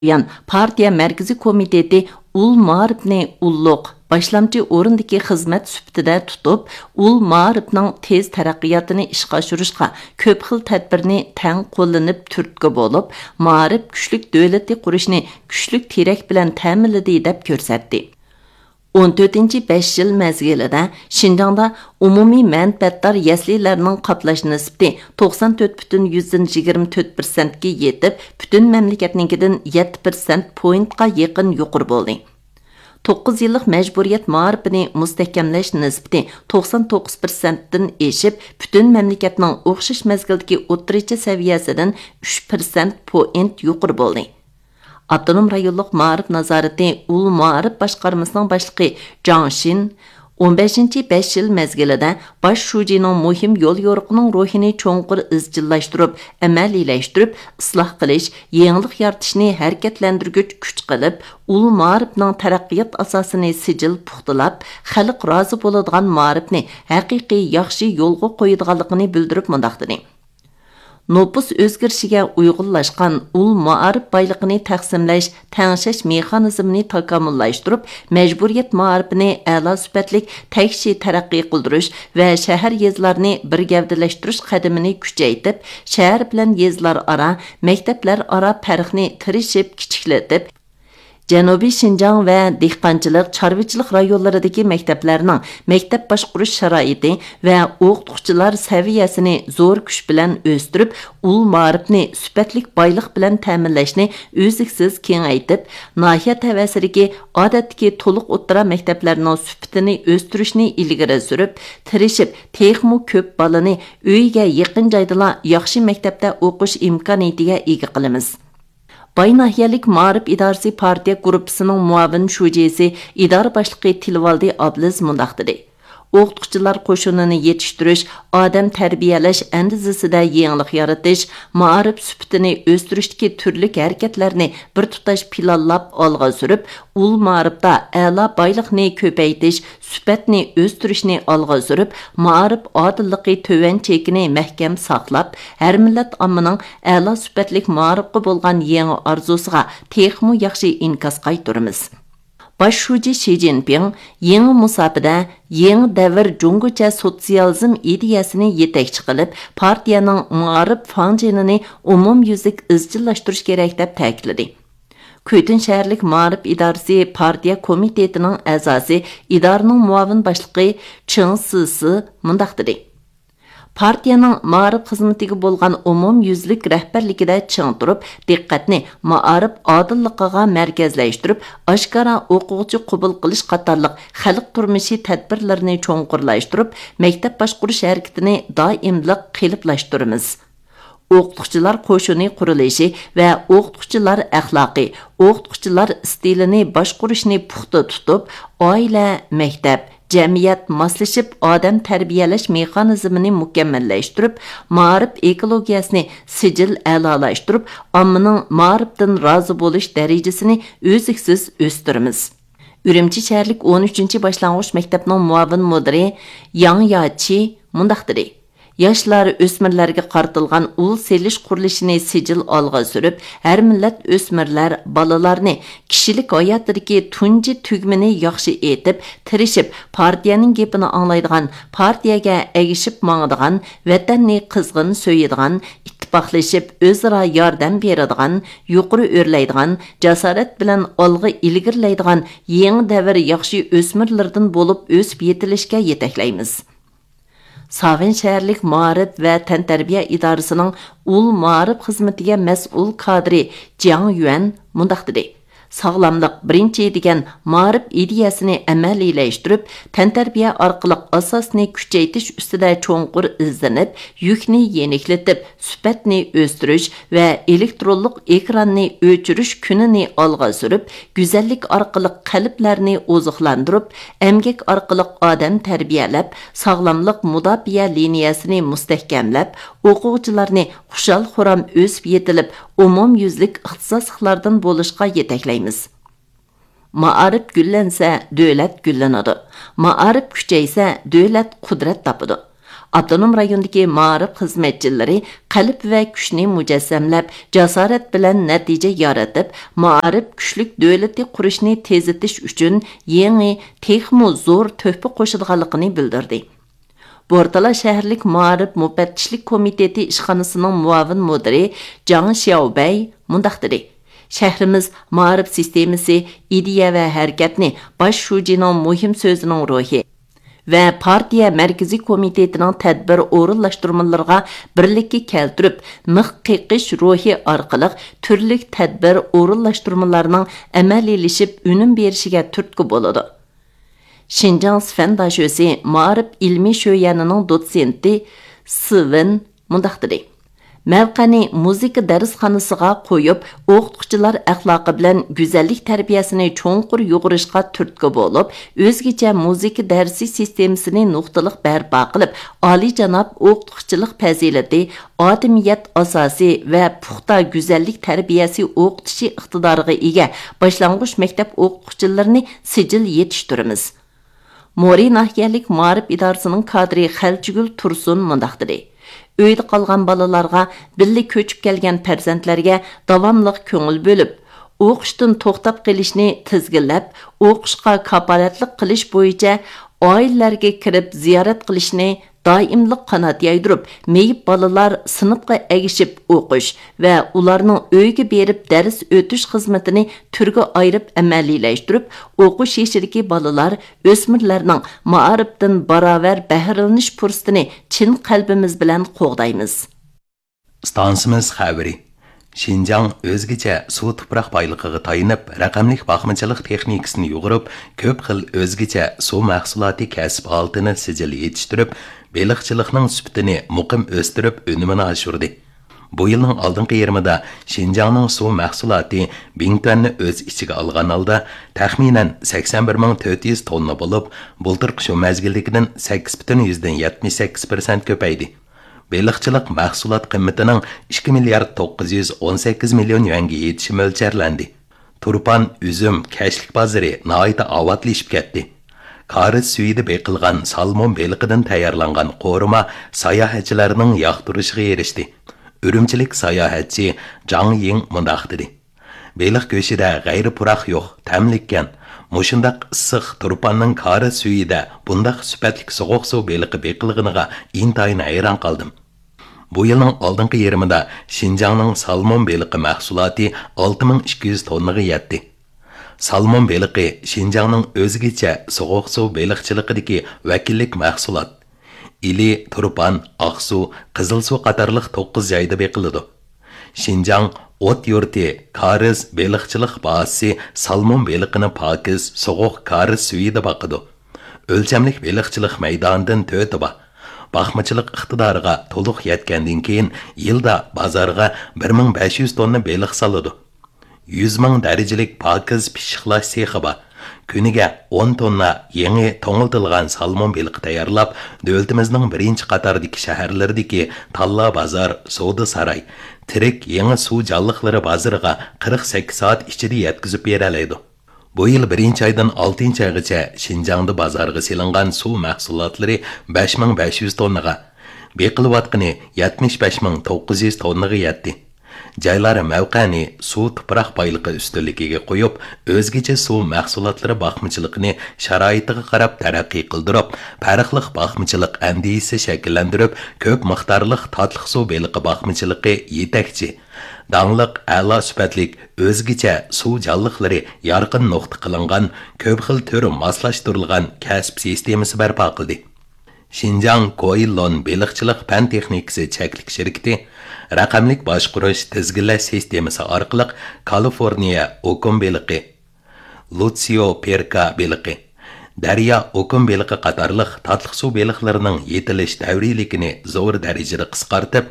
Yan partiya mərkəzi komiteti ul ma'rifni ulluq başlamçı o'rindagi xizmat sifatida tutib, ul ma'rifning tez taraqqiyotini ishga oshirishga ko'p xil tadbirni tang qo'llanib turtki bo'lib, ma'rif kuchlik davlatni qurishni kuchlik terak bilan ta'minladi deb ko'rsatdi. 14-5 yil mezgilida Şinjangda umumiy manfaatdor yaslilarning qoplash nisbati 94,24% ga yetib, butun mamlakatninkidan 7% pointga yaqin yuqori bo'ldi. 9 yillik majburiyat ma'rifini mustahkamlash nisbati 99% dan eshib, butun mamlakatning o'xshash mezgildagi o'rtacha saviyasidan 3% point yuqori bo'ldi. Avtonom rayonluq ma'rif nazorati ul ma'rif boshqarmasining boshlig'i Zhang Xin 15-5 yil mezgilida bosh shujining muhim yo'l yo'riqining ruhini cho'nqur izchillashtirib, amaliylashtirib, isloh qilish, yangilik yaratishni harakatlantirgich kuch qilib, ul ma'rifning taraqqiyot asosini sijil puxtalab, xalq rozi bo'ladigan ma'rifni haqiqiy yaxshi yo'lga qo'yadiganligini bildirib mundaq dedi. Nopus o'zgarishiga uyg'unlashgan ul ma'rif boyligini taqsimlash, tangshash mexanizmini takomillashtirib, majburiyat ma'rifini a'lo sifatli tagshi taraqqiy qildirish va shahar yezlarni birgavdalashtirish qadamini kuchaytirib, shahar bilan yezlar aro, maktablar aro farqni tirishib kichiklatib, Janubiy Şinjang va dehqonchilik, chorvachilik rayonlaridagi maktablarning maktab boshqarish sharoiti va o'qituvchilar saviyasini zo'r kuch bilan o'stirib, ul ma'rifni sifatli boylik bilan ta'minlashni o'ziksiz kengaytib, nahiya tavasidagi odatdagi to'liq o'ttira maktablarning sifatini o'stirishni ilgari surib, tirishib, texmu ko'p bolani uyiga yaqin joyda yaxshi maktabda o'qish imkoniyatiga ega qilamiz. Bay nahiyalik ma'rif idorasi partiya gruppasining muavin shujisi idora boshlig'i Tilvaldi Abliz mundaq dedi. O'qituvchilar qo'shinini yetishtirish, odam tarbiyalash andizasida yangilik yaratish, ma'rif sifatini o'stirishdagi turli harakatlarni bir tutash planlab olg'a surib, ul ma'rifda a'lo boylikni ko'paytirish, sifatni o'stirishni olg'a surib, ma'rif odilligi to'van chekini mahkam saqlab, har millat ommaning a'lo sifatli ma'rifga bo'lgan yangi orzusiga texmu yaxshi inkas qaytaramiz. Baş şuji Xi Jinping yangi musofada yangi davr Jungocha sotsializm ideyasini yetakchi qilib, partiyaning ma'rif fanjinini umumyuzlik izchillashtirish kerak deb ta'kidladi. Ko'tin shaharlik ma'rif idorasi partiya komitetining a'zosi, idoraning muavin boshlig'i Cheng Sisi mundaq dedi. Partiyaning ma'rif xizmatiga bo'lgan umumyuzlik rahbarligida ching turib, diqqatni ma'rif odilligiga markazlashtirib, oshkora o'quvchi qabul qilish qatorliq xalq turmushi tadbirlarini cho'nqurlashtirib, maktab boshqarish harakatini doimliq qiliblashtiramiz. O'qituvchilar qo'shini qurilishi va o'qituvchilar axloqi, o'qituvchilar stilini boshqarishni puxta tutib, oila, maktab, jamiyat moslashib odam tarbiyalash mexanizmini mukammallashtirib, ma'rif ekologiyasini sijil a'lolashtirib, ommaning ma'rifdan rozi bo'lish darajasini o'ziksiz o'stiramiz. Urumchi shaharlik 13-boshlang'ich maktabning muavin mudiri Yang Yachi mundaq dedi. Yoshlar o'smirlarga qartilgan ul selish qurilishini sijil olg'a surib, har millat o'smirlar bolalarni kishilik hayotidagi tunji tugmini yaxshi etib, tirishib, partiyaning gapini anglaydigan, partiyaga egishib mangadigan, vatanni qizg'in so'yadigan, ittifoqlashib, o'zaro yordam beradigan, yuqori o'rlaydigan, jasorat bilan olg'a ilgirlaydigan yangi davr yaxshi o'smirlardan bo'lib o'sib yetilishga yetaklaymiz. Savin shaharlik ma'rif va tantarbiya idorasining ul ma'rif xizmatiga mas'ul kadri Jiang Yuan mundaq dedi. Sog'lomlik birinchi degan ma'rif ideyasini amaliylashtirib, tantarbiya orqali asosni kuchaytirish ustida cho'nqur izlanib, yukni yeniklatib, sifatni o'stirish va elektronlik ekranni o'chirish kunini olg'a surib, go'zallik orqali qalblarni oziqlantirib, emgak orqali odam tarbiyalab, sog'lomlik mudofaa liniyasini mustahkamlab, o'quvchilarni xushal-xuram o'sib yetilib, umumyuzlik ixtisosliklardan bo'lishga yetaklaymiz. Ma'arif güllense, devlet güllenadi. Ma'arif küçeyse, devlet kudret tapıdı. Avtonom rayondagi ma'rif xizmatchilari qalb va kuchni mujassamlab, jasorat bilan natija yaratib, ma'rif kuchlik davlatni qurishni tezitish uchun yangi texmo zo'r töhfa qo'shilganligini bildirdi. Bortala shaharlik ma'rif mufattishlik komiteti ishxonasining muavin mudiri Jang Xiaobei mundaq dedi. Şəhrimiz ma'rif sistemasi ideya və hərəkətni baş şujining muhim sözünün ruhi və partiya mərkəzi komitetinin tədbir o'rinlashtirmalarına birlikka keltirib, mix qiqish ruhi orqali turlik tədbir o'rinlashtirmalarının amaliyləşib unum berishiga turtki bo'ladi. Xinjiang fan dashösi ma'rif ilmiy sho'yanining dotsenti Sven mundaq dedi. Mavqani muzika darsxonasiga qo'yib, o'qituvchilar axloqi bilan go'zallik tarbiyasini cho'nqur yo'g'irishga turtki bo'lib, o'zgacha muzika darsi sistemasini nuqtaliq barpo qilib, oliyjanob o'qituvchilik fazilati, odamiyat asosi va puxta go'zallik tarbiyasi o'qitishi iqtidoriga ega boshlang'ich maktab o'qituvchilarini sijil yetishtiramiz. Mori nahiyalik ma'rif idorasining kadri Xalchigul Tursun mundaq dedi. Uyda qolgan balalarga, birlik ko'chib kelgan farzandlarga davomli ko'ngil bo'lib, o'qishdan to'xtab qilishni tizginlab, o'qishga kapolatlik qilish bo'yicha oilalarga kirib ziyorat qilishni doimlik qanot yaydirib, meyib balalar sinfga egishib o'qish va ularning uyga berib dars o'tish xizmatini turga ayirib amaliyləştirib, o'qish yeshidagi balalar, o'smirlarning ma'rifdan barobar bahralanish fursatini chin qalbimiz bilan qo'g'daymiz. Stansimiz xabari. Xinjiang o'zgacha suv tuproq boyligiga tayinib, raqamlik baxmachilik texnikasini yo'g'irib, ko'p xil o'zgacha suv mahsuloti kasb oltini sijil yetishtirib, baliqchilikning sifatini muqim o'stirib, unumini oshirdi. Bu yilning oldingi yarmida Xinjiangning suv mahsuloti 1000 tonna o'z ichiga olgan holda taxminan 81400 tonna bo'lib, bultirqi shu mazgilligidan 8,78% ko'paydi. Baliqchilik mahsulot qiymatining 2 milliard 918 million yuanga yetishi mo'ljallanadi. Turpan, üzüm, kashlik bozori nihoyatda avatlashib ketdi. Kariz suyida beqilgan salmon beliqidan tayyorlangan qo'rima sayohatchilarning yoqtirishiga erishdi. Urumchilik sayohatchi Zhang Ying mundaq dedi. Beliq go'shida g'ayri puroq yo'q, tamlikkan. Mushundaq issiq turpanning kariz suyida bundaq sifatli sovuq suv beliqi beqilganiga intayin hayron qoldim. Bu yilning oldingi yarmida Xinjiangning salmon beliqi mahsuloti 6200 tonnaga yetdi. Salmon beliqi Xinjiangning o'zgacha sovuq suv beliqchiligidagi vakillik mahsulot. İli, turpan, aqsu, qizil suv qatorliq 9 joyda beqiladi. Xinjiang ot yurti kariz beliqchilik bazasi salmon beliqini pokiz, sovuq kariz suyida boqidi. O'lchamlik beliqchilik maydonidan to'tiba. Baxmachilik iqtidoriga to'liq yetgandan keyin yilda bozorga 1500 tonna beliq soladi. 100 ming darajalik pokiz pishiqlash sexi bor. Kuniga 10 tonna yangi to'ngiltilgan salmon beliqi tayyorlab, davlatimizning birinchi qatordagi shaharlaridagi Talla bozor, Savdo saroy, tirik yangi suv jonliqlari bozoriga 48 soat ichida yetkazib beradi. Bu yil 1-oydan 6-oygacha Xinjiangda bozorga selingan suv mahsulotlari 5500 tonnaga, beqilayotgani 75900 tonnaga yetdi. Joylari mavqani suv tuproq boyligi ustunligiga qo'yib, o'zgacha suv mahsulotlari baxmachiligini sharoitiga qarab taraqqiy qildirib, farqli baxmachilik andisi shakllantirib, ko'p miqdorli tatliq suv beliqi baxmachiligi yetakchi. Dangliq, a'lo sifatlik, o'zgacha suv jonliqlari yorqin nuqta qilingan, ko'p xil turi moslashtirilgan kasb sistemasi barpo qildi. Xinjiang Goilon beliqchilik fan texnikasi cheklik shirkati raqamlik boshqarish tizginlash sistemasi orqali Kaliforniya okum beliqi, Lucio Perka beliqi, Daryo okum beliqi qatorliq tatliq suv beliqlarining yetilish davriyligini zo'r darajada qisqartib,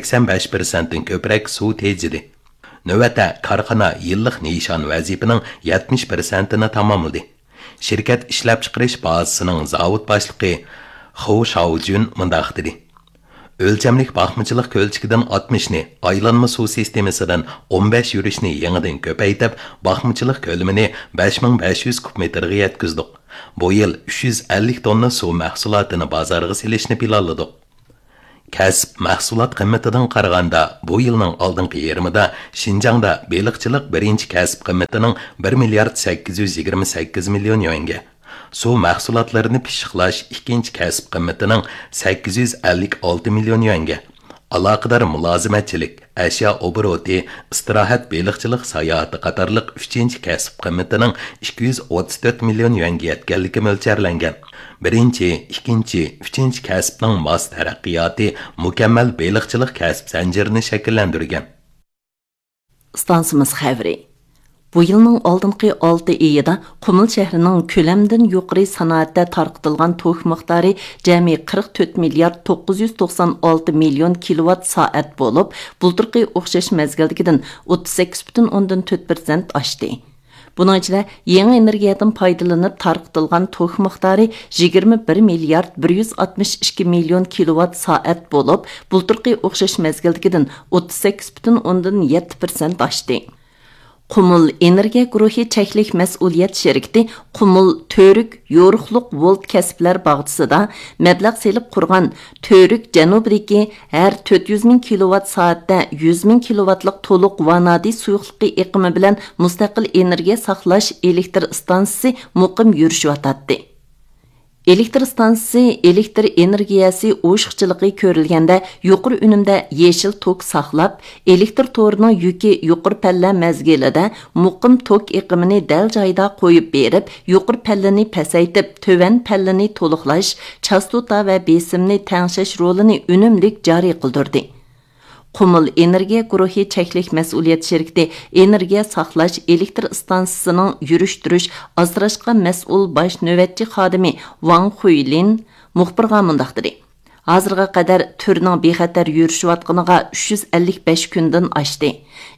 85% dan ko'proq suv tejidi. Navbatda korxona yillik nishon vazifining 70% ni tamomladi. Shirkat ishlab chiqarish bazasining zavod boshlig'i Xu Shaojun mundaq dedi. O'lchamlik baxmachilik ko'lchikidan 60 ni, aylanma suv sistemasidan 15 yurishni yangidan ko'paytib, baxmachilik ko'lamini 5500 kub metrga yetkazdik. Bu yil 350 tonna suv mahsulotini bozorga selishni planladik. Kasb mahsulot qimmatidan qaraganda bu yilning oldingi yarmida Xinjiangda baliqchilik birinchi kasb qimmatining 1 milliard 828 million yuanga, suv mahsulotlarini pishiqlash ikkinchi kasb qimmatining 856 million yuanga, aloqador mulozimatchilik, ashyo obroti, istirohat baliqchilik sayohati qatorliq 3-chi kasb qimmatining 234 million yuanga yetganligi mo'ljallangan. Birinchi, ikkinchi, 3-chi kasbning mos taraqqiyoti mukammal baliqchilik kasb zanjirini shakllantirgan. Stansimiz xəbri. Bu yılның aldınqı 6 ayında Qumul şəhərinin köləmdən yuqarı sanaatda tarqıtılған tox miqdarı cəmi 44 milyard 996 milyon kilowatt saat olub, bulturqı oxşaş məzgildikidən 38,4% aşdı. Bunun içində yeni energiyadan faydalanıb tarqıtılған tox miqdarı 21 milyard 162 milyon kilowatt saat olub, bulturqı oxşaş məzgildikidən 38,7% aşdı. Qumul Energiya guruhi çəklik məsuliyyət şirkəti Qumul Törük yoruqluq volt kəsblər bağçısında məbləğ selib qurğan Törük cənubdakı hər 400.000 kilowatt saatdə 100.000 kilovattlıq toluq vanadi suyuqluqi iqimi bilan müstəqil energiya saqlash elektr stansiyası muqim yurishiyotdi. Elektr stansiyasi elektr energiyasi o'shiqchiligi ko'rilganda yuqori unumda yeşil tok saqlab, elektr torining yuki yuqori palla mazgilida muqim tok iqimini dal joyda qo'yib berib, yuqori pallani pasaytib, tövan pallani to'liqlash, chastota va besimni tangshash rolini unumlik joriy qildirdi. Qumul Energiya guruhi çəklik məsuliyyət şirkəti energiya saqlash elektr stansiyasının yürüşdürüş, azrashqa məsul baş növbətçi xadimi Wang Huilin muxbirga mundaq dedi. Hazırga qadar türünün bexatar yürüşüyotqaniga 355 kundan aşdı.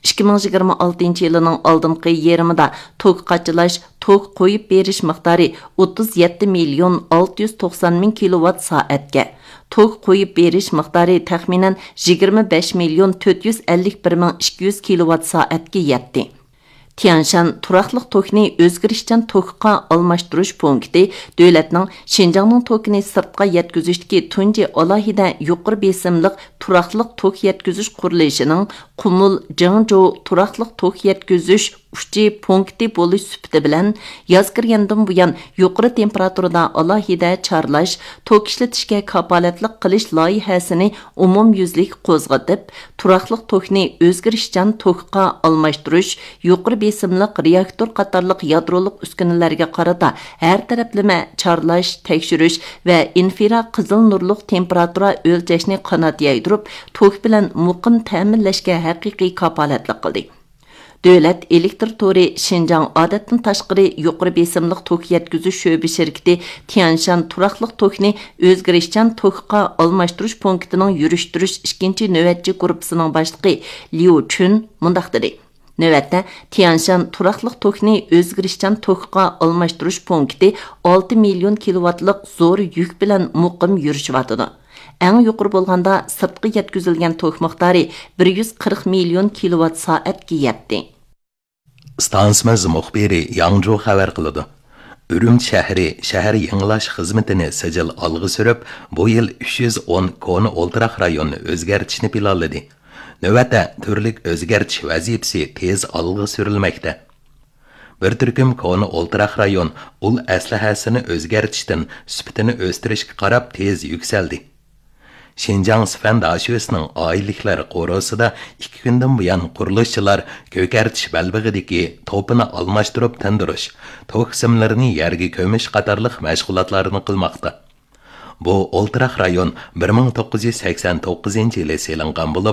2026 yılının aldınqı yarımida tok qaçılash, tok qo'yib berish miqdori 37 milyon 690 bin kilowatt saatga, tok qo'yib berish miqdori taxminan 25 milyon 451 bin 200 kilowatt saatga yetdi. Tianshan turaqlıq tokni özgürişchan tokqa almashtirish punkti dövlətning Xinjiangning tokini sirtqa yetkizishdagi tunji alohida yuqori besimliq turaqlıq tok yetkizish qurilishining Qumul Jingzhou turaqlıq tok yetkizish uchi punkti bo'lish sifati bilan yoz kirgandan buyon yuqori temperaturada alohida charlash, tok ishlatishga kapolatlik qilish loyihasini umumyuzlik qo'zg'atib, turaqlıq tokni o'zgarishchan tokqa almashtirish, yuqori besimliq reaktor qatorliq yadroliq uskunalarga qarata har taraflama charlash, tekshirish va infira qizil nurliq temperatura o'lchashni qanot yaydirib, tok bilan muqim ta'minlashga haqiqiy kapolatlik qildi. Dövlət elektr tori Xinjiang odatdan tashqari yuqori besimliq tok yetkizish sho'bi shirkati Tianshan turaqlıq tokni o'zgarishchan tokqa almashtirish punktining yurishtirish ikkinchi navbatchi guruhining boshlig'i Liu Chun mundaq dedi. Növətdə Tianshan turaqlıq tokni o'zgarishchan tokqa almashtirish punkti 6 milyon kilovattlıq zo'r yük bilan muqim yurishyotdi. Eng yuqori bo'lganda sirtqi yetkazilgan tok miqdori 140 milyon kilowatt soatga yetdi. Stansimiz muxbiri Yangzhou xabar qiladi. Urumchi shahar yangilash xizmatini sijil olg'i surib, bu yil 310 koni o'ltiraq rayonni o'zgartishni planladi. Navbatda turli o'zgartish vazifasi tez olg'i surilmoqda. Bir turkum koni o'ltiraq rayon ul aslahasini o'zgartishdan sifatini o'stirishga qarab tez yuksaldi. Xinjiang Sifan Dashiyosining oyliklar qo'rosida 2 kundan buyon qurilishchilar ko'kartish balbig'idagi to'pini almashtirib tindirish, tok qismlarini yerga ko'mish qatorliq mashg'ulotlarni qilmoqda. Bu o'ltiraq rayon 1989 yili selingan bo'lib,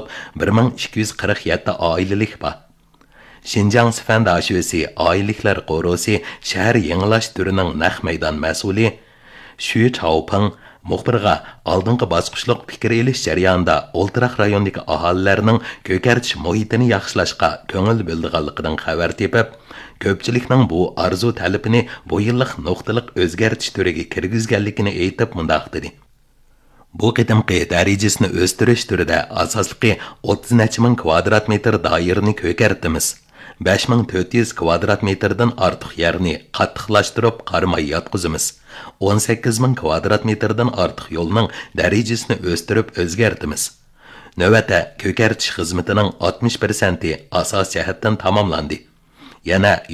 1247 oilalik bor. Xinjiang Sifan Dashiyosi oyliklar qo'rosi shahar yangilash turining naq maydon mas'uli Xu Chaopeng muxbirga oldingi bosqichliq fikr elish jarayonida o'ltiraq rayondagi aholilarning ko'kartish muhitini yaxshilashga ko'ngil bildirganligidan xabar tepib, ko'pchilikning bu arzu talabini bu yillik nuqtaliq o'zgartish turiga kirgizganligini aytib mundaq dedi. Bu qitimqi darajasini o'stirish turida asosliqi 30 ming kvadrat metr doirani ko'kartimiz. 5400 kvadrat metrdan ortiq yerni qattiqlashtirib qaramay yotqizimiz. 18000 kvadrat metrdan ortiq yo'lning darajasini o'stirib o'zgartimiz. Navbatda ko'kartish xizmatining 60% asos jihatdan tamomlandi. Yana